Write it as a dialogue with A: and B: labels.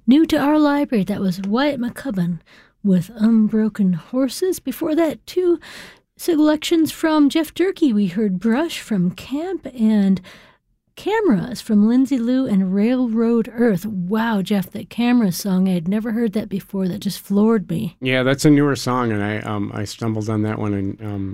A: New to our library, that was Wyatt McCubbin with Unbroken Horses. Before that, two selections from Jeff Durkee. We heard Brush from Camp and Cameras from Lindsay Lou and Railroad Earth. Wow, Jeff, that Cameras song, I had never heard that before. That just floored me.
B: Yeah, that's a newer song, and I stumbled on that one and